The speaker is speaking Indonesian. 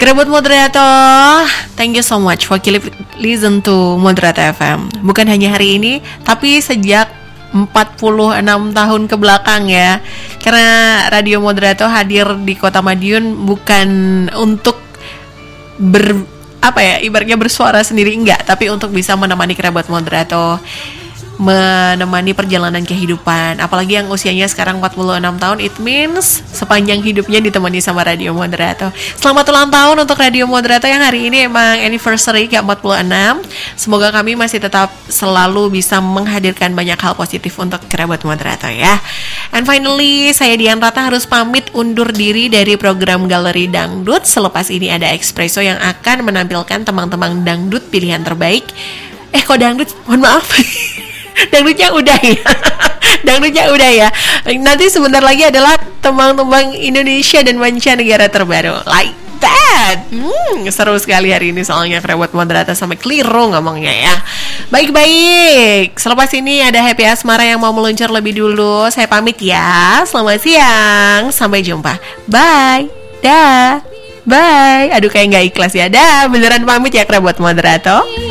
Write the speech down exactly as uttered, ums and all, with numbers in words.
Kerabat Moderator, thank you so much for keep listen to Moderator F M. Bukan hanya hari ini, tapi sejak empat puluh enam tahun ke belakang ya. Karena Radio Moderator hadir di Kota Madiun bukan untuk ber apa ya, ibaratnya bersuara sendiri enggak, tapi untuk bisa menemani kerabat Moderator, menemani perjalanan kehidupan. Apalagi yang usianya sekarang empat puluh enam tahun, it means sepanjang hidupnya ditemani sama Radio Moderator. Selamat ulang tahun untuk Radio Moderator yang hari ini emang anniversary ke empat puluh enam. Semoga kami masih tetap selalu bisa menghadirkan banyak hal positif untuk kerabat Moderator ya. And finally, saya Dian Rata harus pamit undur diri dari program Galeri Dangdut. Selepas ini ada Expresso yang akan menampilkan teman-teman dangdut pilihan terbaik. Eh kok dangdut? Mohon maaf. Dangdutnya udah ya. Dangdutnya udah ya. Nanti sebentar lagi adalah tembang-tembang Indonesia dan mancanegara terbaru. Like that. Hmm, seru sekali hari ini soalnya kerabat Moderator sampai keliru ngomongnya ya. Baik-baik. Selepas ini ada Happy Asmara yang mau meluncur lebih dulu. Saya pamit ya. Selamat siang. Sampai jumpa. Bye. Dah. Bye. Aduh kayak gak ikhlas ya. Dah. Beneran pamit ya kerabat Moderator.